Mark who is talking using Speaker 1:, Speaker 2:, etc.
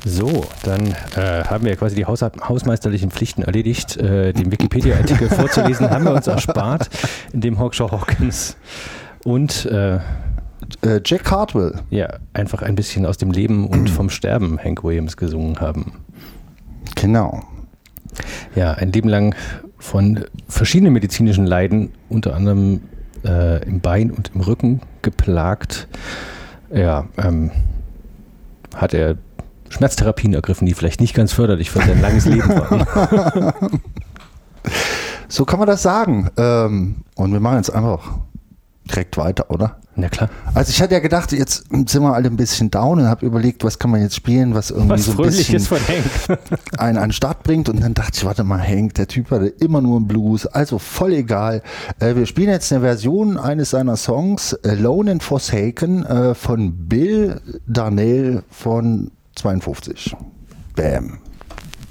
Speaker 1: So, dann haben wir quasi die hausmeisterlichen Pflichten erledigt. Den Wikipedia-Artikel vorzulesen haben wir uns erspart, in dem Hawkshaw Hawkins und
Speaker 2: Jack Cardwell.
Speaker 1: Ja, einfach ein bisschen aus dem Leben und vom Sterben Hank Williams gesungen haben.
Speaker 2: Genau.
Speaker 1: Ja, ein Leben lang von verschiedenen medizinischen Leiden, unter anderem im Bein und im Rücken geplagt. Ja, hat er Schmerztherapien ergriffen, die vielleicht nicht ganz förderlich für sein langes Leben waren.
Speaker 2: So kann man das sagen. Und wir machen jetzt einfach direkt weiter, oder?
Speaker 1: Na klar.
Speaker 2: Also ich hatte ja gedacht, jetzt sind wir alle ein bisschen down und habe überlegt, was kann man jetzt spielen, was irgendwie
Speaker 1: was
Speaker 2: so ein bisschen
Speaker 1: von Hank
Speaker 2: einen an den Start bringt. Und dann dachte ich, warte mal, Hank, der Typ hatte immer nur einen Blues, also voll egal. Wir spielen jetzt eine Version eines seiner Songs, Alone and Forsaken, von Bill Darnell von 52. Bam.